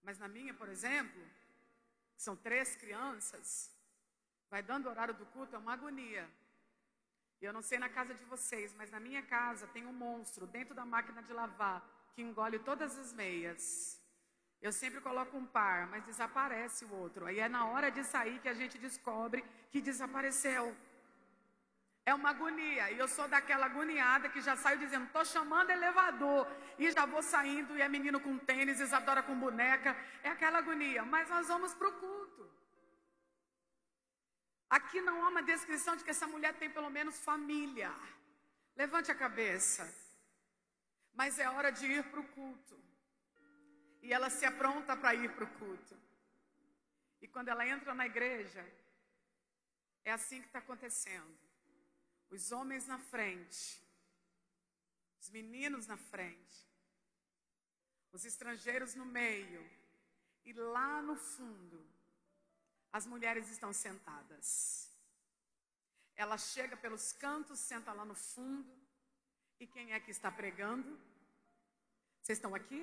Mas na minha, por exemplo, são 3 crianças, vai dando o horário do culto, é uma agonia. Eu não sei na casa de vocês, mas na minha casa tem um monstro dentro da máquina de lavar que engole todas as meias. Eu sempre coloco um par, mas desaparece o outro. Aí é na hora de sair que a gente descobre que desapareceu. É uma agonia. E eu sou daquela agoniada que já saio dizendo, tô chamando elevador. E já vou saindo e é menino com tênis, Isadora com boneca. É aquela agonia. Mas nós vamos para o culto. Aqui não há uma descrição de que essa mulher tem pelo menos família. Levante a cabeça. Mas é hora de ir para o culto. E ela se apronta para ir para o culto. E quando ela entra na igreja, é assim que está acontecendo. Os homens na frente, os meninos na frente, os estrangeiros no meio, e lá no fundo, as mulheres estão sentadas. Ela chega pelos cantos, senta lá no fundo, e quem é que está pregando? Vocês estão aqui?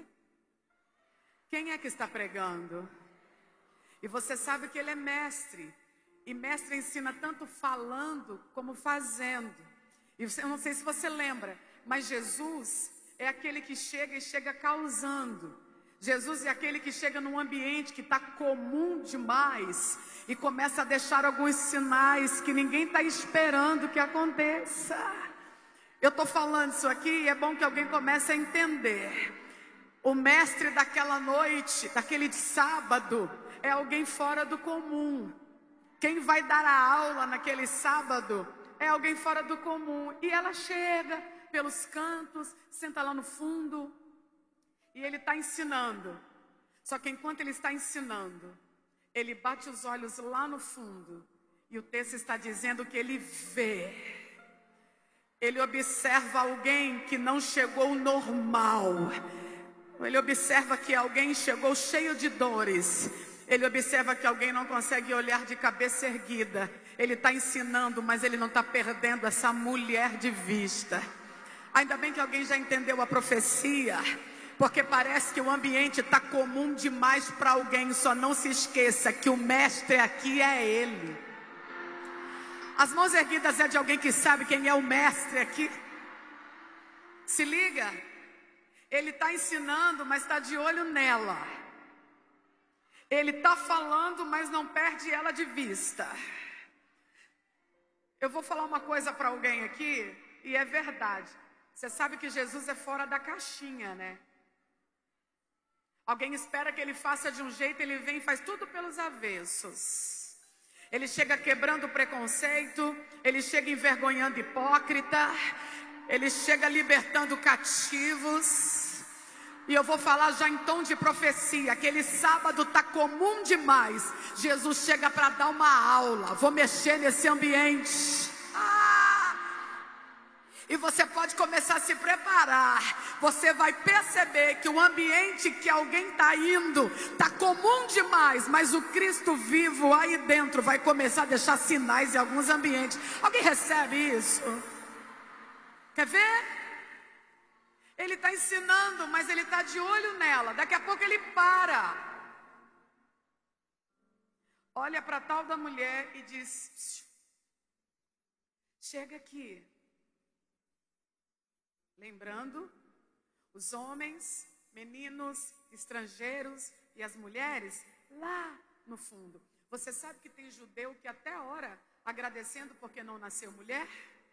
Quem é que está pregando? E você sabe que ele é mestre. E mestre ensina tanto falando como fazendo. E eu não sei se você lembra, mas Jesus é aquele que chega e chega causando. Jesus é aquele que chega num ambiente que está comum demais e começa a deixar alguns sinais que ninguém está esperando que aconteça. Eu estou falando isso aqui e é bom que alguém comece a entender. O mestre daquela noite, daquele sábado, é alguém fora do comum. Quem vai dar a aula naquele sábado é alguém fora do comum. E ela chega pelos cantos, senta lá no fundo. E ele está ensinando. Só que enquanto ele está ensinando, ele bate os olhos lá no fundo. E o texto está dizendo que ele vê. Ele observa alguém que não chegou normal. Ele observa que alguém chegou cheio de dores. Ele observa que alguém não consegue olhar de cabeça erguida. Ele está ensinando, mas ele não está perdendo essa mulher de vista. Ainda bem que alguém já entendeu a profecia, porque parece que o ambiente está comum demais para alguém. Só não se esqueça que o mestre aqui é ele. As mãos erguidas é de alguém que sabe quem é o mestre aqui. Se liga. Ele está ensinando, mas está de olho nela. Ele está falando, mas não perde ela de vista. Eu vou falar uma coisa para alguém aqui, e é verdade. Você sabe que Jesus é fora da caixinha, né? Alguém espera que ele faça de um jeito, ele vem e faz tudo pelos avessos. Ele chega quebrando o preconceito, ele chega envergonhando hipócrita, ele chega libertando cativos. E eu vou falar já em tom de profecia. Aquele sábado está comum demais. Jesus chega para dar uma aula. Vou mexer nesse ambiente. E você pode começar a se preparar. Você vai perceber que o ambiente que alguém está indo está comum demais. Mas o Cristo vivo aí dentro vai começar a deixar sinais em alguns ambientes. Alguém recebe isso? Quer ver? Ele está ensinando, mas ele está de olho nela. Daqui a pouco ele para. Olha para a tal da mulher e diz: chega aqui. Lembrando, os homens, meninos, estrangeiros e as mulheres lá no fundo. Você sabe que tem judeu que até ora agradecendo porque não nasceu mulher?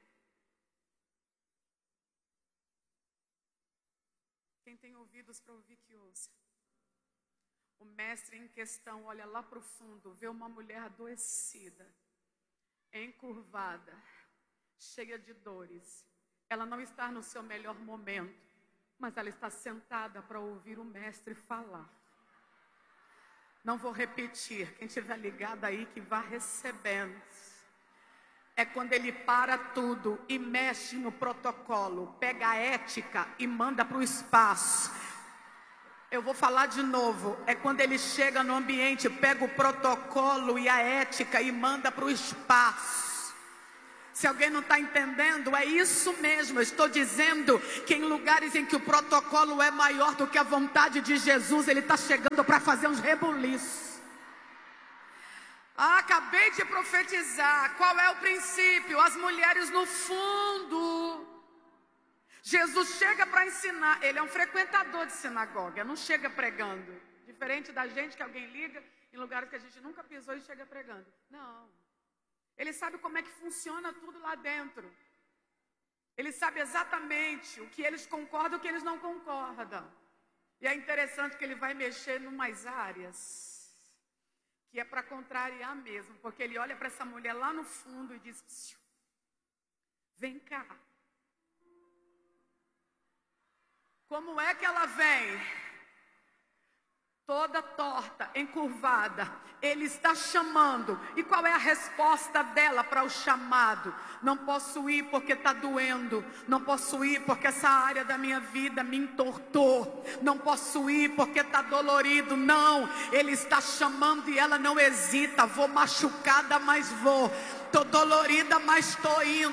Quem tem ouvidos para ouvir que ouça. O mestre em questão olha lá para o fundo, vê uma mulher adoecida, encurvada, cheia de dores. Ela não está no seu melhor momento, mas ela está sentada para ouvir o mestre falar. Não vou repetir, quem estiver ligado aí que vá recebendo. É quando ele para tudo e mexe no protocolo, pega a ética e manda para o espaço. Eu vou falar de novo, é quando ele chega no ambiente, pega o protocolo e a ética e manda para o espaço. Se alguém não está entendendo, é isso mesmo. Eu estou dizendo que em lugares em que o protocolo é maior do que a vontade de Jesus, Ele está chegando para fazer uns rebuliços. Acabei de profetizar. Qual é o princípio? As mulheres no fundo. Jesus chega para ensinar. Ele é um frequentador de sinagoga, não chega pregando. Diferente da gente que alguém liga em lugares que a gente nunca pisou e chega pregando. Não. Ele sabe como é que funciona tudo lá dentro. Ele sabe exatamente o que eles concordam e o que eles não concordam. E é interessante que ele vai mexer em umas áreas que é para contrariar mesmo. Porque ele olha para essa mulher lá no fundo e diz: vem cá. Como é que ela vem? Toda torta, encurvada. Ele está chamando. E qual é a resposta dela para o chamado? Não posso ir porque está doendo. Não posso ir porque essa área da minha vida me entortou. Não posso ir porque está dolorido. Não, Ele está chamando e ela não hesita. Vou machucada, mas vou. Estou dolorida, mas estou indo.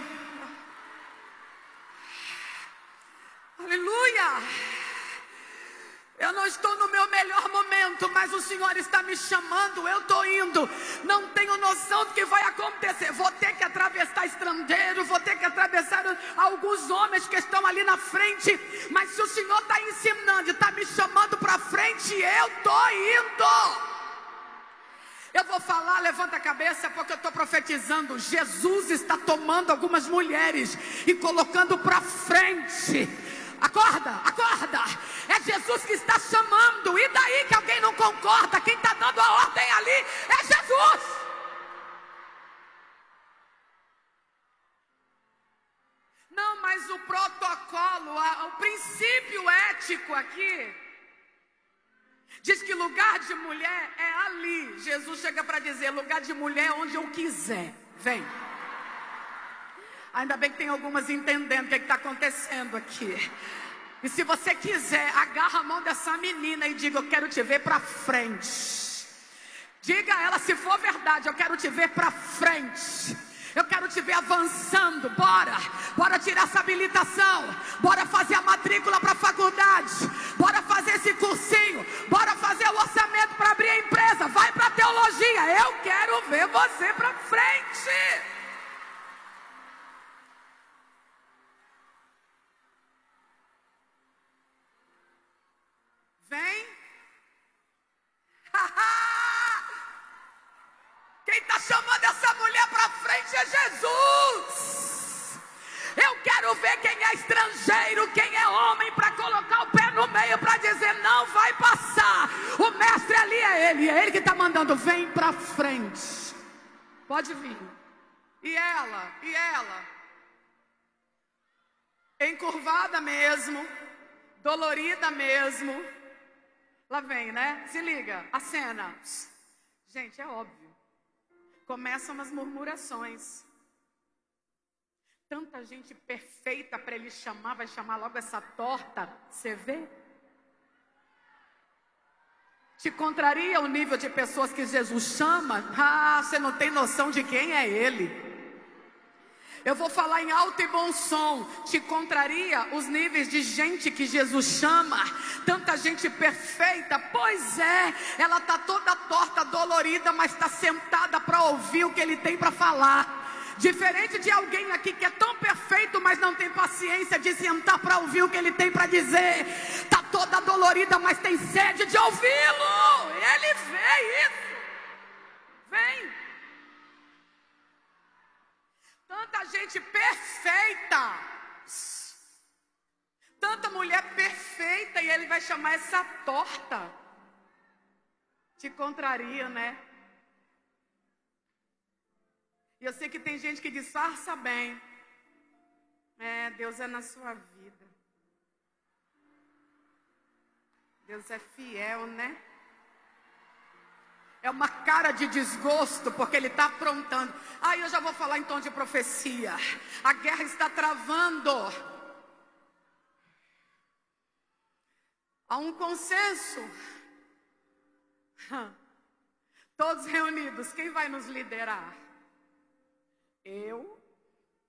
Aleluia! Eu não estou no meu melhor momento, mas o Senhor está me chamando, eu estou indo. Não tenho noção do que vai acontecer. Vou ter que atravessar estrangeiro, vou ter que atravessar alguns homens que estão ali na frente. Mas se o Senhor está ensinando, está me chamando para frente, eu estou indo. Eu vou falar, levanta a cabeça, porque eu estou profetizando. Jesus está tomando algumas mulheres e colocando para frente. Acorda, acorda. É Jesus que está chamando. E daí que alguém não concorda? Quem está dando a ordem ali é Jesus. Não, mas o protocolo, o princípio ético aqui diz que lugar de mulher é ali. Jesus chega para dizer: lugar de mulher é onde eu quiser. Vem. Ainda bem que tem algumas entendendo o que está acontecendo aqui. E se você quiser, agarra a mão dessa menina e diga: eu quero te ver para frente. Diga a ela, se for verdade, eu quero te ver para frente. Eu quero te ver avançando. Bora tirar essa habilitação. Bora fazer a matrícula para a faculdade. Bora fazer esse cursinho. Bora fazer o orçamento para abrir a empresa. Vai para a teologia. Eu quero ver você para frente. Vem. Quem está chamando essa mulher para frente é Jesus. Eu quero ver quem é estrangeiro, quem é homem, para colocar o pé no meio, para dizer: não vai passar. O mestre ali é ele que está mandando: vem para frente. Pode vir. E ela, encurvada mesmo, dolorida mesmo. Lá vem, né? Se liga, a cena. Gente, é óbvio. Começam umas murmurações. Tanta gente perfeita para ele chamar, vai chamar logo essa torta. Você vê? Te contraria o nível de pessoas que Jesus chama? Você não tem noção de quem é ele. Eu vou falar em alto e bom som. Te contraria os níveis de gente que Jesus chama? Tanta gente perfeita. Pois é, ela está toda torta, dolorida, mas está sentada para ouvir o que ele tem para falar. Diferente de alguém aqui que é tão perfeito, mas não tem paciência de sentar para ouvir o que ele tem para dizer. Está toda dolorida, mas tem sede de ouvi-lo. Ele vê isso. Vem. Tanta gente perfeita, tanta mulher perfeita, e ele vai chamar essa torta. Te contraria, né? E eu sei que tem gente que disfarça bem. Deus é na sua vida. Deus é fiel, né? É uma cara de desgosto, porque ele está aprontando. Eu já vou falar em tom de profecia. A guerra está travando. Há um consenso. Todos reunidos. Quem vai nos liderar? Eu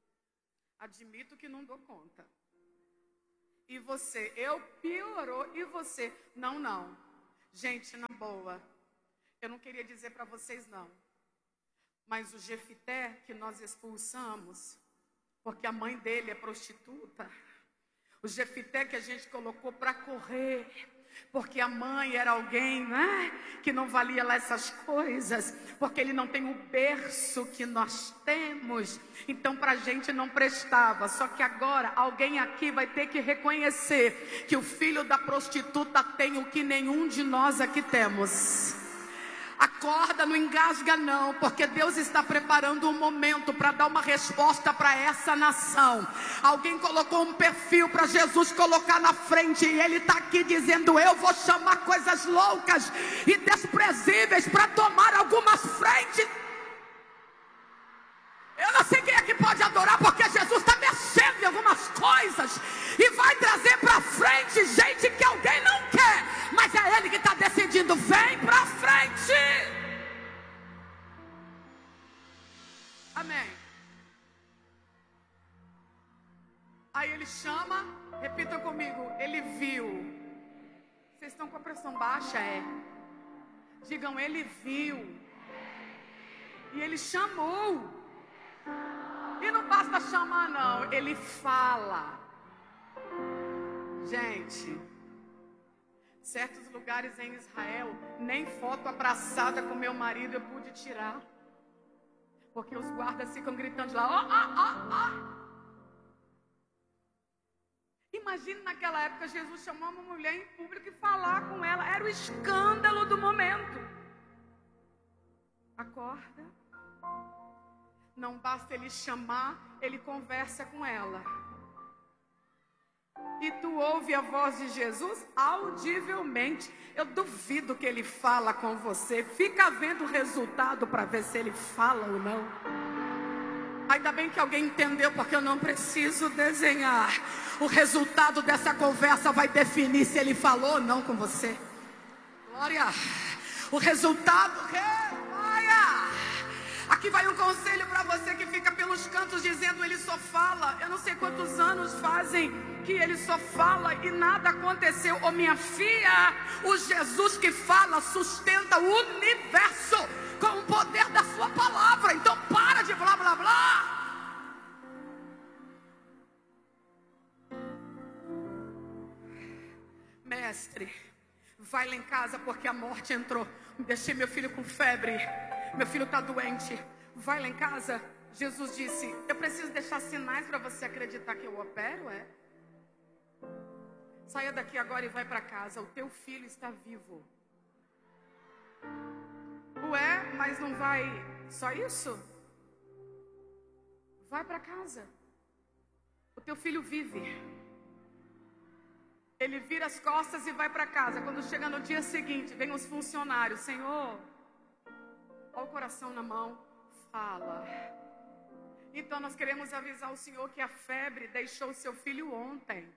Admito que não dou conta. E você, eu piorou, e você? Não. Gente, na boa, eu não queria dizer para vocês não. Mas o Jefité que nós expulsamos, porque a mãe dele é prostituta. O Jefité que a gente colocou para correr, porque a mãe era alguém, né, que não valia lá essas coisas, porque ele não tem o berço que nós temos, então para a gente não prestava. Só que agora alguém aqui vai ter que reconhecer que o filho da prostituta tem o que nenhum de nós aqui temos. Acorda, não engasga não, porque Deus está preparando um momento para dar uma resposta para essa nação. Alguém colocou um perfil para Jesus colocar na frente, e ele está aqui dizendo: eu vou chamar coisas loucas e desprezíveis para tomar algumas frentes. Eu não sei quem é que pode adorar, porque Jesus está mexendo em algumas coisas e vai trazer para frente gente que alguém não quer, mas é Ele que está decidindo. Vem para frente. Amém. Aí ele chama, repitam comigo, ele viu. Vocês estão com a pressão baixa? Digam, ele viu. E ele chamou. E não basta chamar não, ele fala. Gente, certos lugares em Israel, nem foto abraçada com meu marido eu pude tirar, porque os guardas ficam gritando lá, Imagina naquela época Jesus chamar uma mulher em público e falar com ela, era o escândalo do momento. Acorda. Não basta ele chamar, ele conversa com ela. E tu ouve a voz de Jesus audivelmente. Eu duvido que ele fala com você. Fica vendo o resultado para ver se ele fala ou não. Ainda bem que alguém entendeu, porque eu não preciso desenhar. O resultado dessa conversa vai definir se ele falou ou não com você. Glória. O resultado... Aqui vai um conselho para você que fica pelos cantos dizendo ele só fala. Eu não sei quantos anos fazem que ele só fala e nada aconteceu. Ô minha filha, o Jesus que fala sustenta o universo com o poder da sua palavra. Então para de blá blá blá. Mestre, vai lá em casa porque a morte entrou. Deixei meu filho com febre. Meu filho está doente, vai lá em casa. Jesus disse, eu preciso deixar sinais para você acreditar que eu opero, Saia daqui agora e vai para casa, o teu filho está vivo. Ué, mas não vai só isso? Vai para casa, o teu filho vive. Ele vira as costas e vai para casa. Quando chega no dia seguinte, vem os funcionários, Senhor... Olha o coração na mão, fala. Então nós queremos avisar o Senhor que a febre deixou seu filho ontem.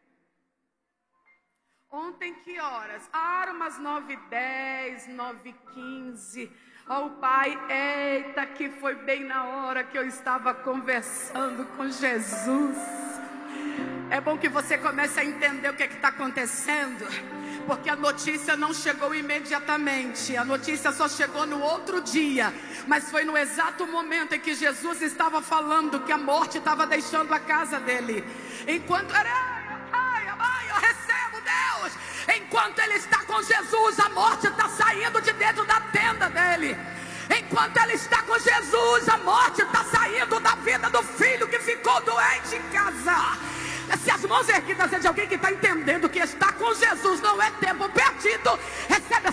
Ontem que horas? Era umas 9h10, 9h15. Ó o pai, eita, que foi bem na hora que eu estava conversando com Jesus. É bom que você comece a entender o que está acontecendo. Porque a notícia não chegou imediatamente. A notícia só chegou no outro dia. Mas foi no exato momento em que Jesus estava falando que a morte estava deixando a casa dele. Enquanto... eu recebo Deus. Enquanto ele está com Jesus, a morte está saindo de dentro da tenda dele. Enquanto ele está com Jesus, a morte está saindo da vida do filho que ficou doente em casa. Se as mãos erguidas é de alguém que está entendendo que está com Jesus não é tempo perdido, recebe